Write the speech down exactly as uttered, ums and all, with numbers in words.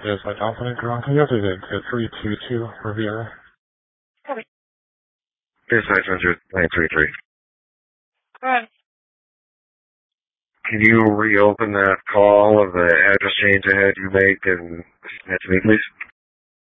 is like Alpha and Toronto. You have to get to three two two Riviera. Dispatch hundred nine three three. Go ahead. Can you reopen that call of the address change I had you make and send that to me, please?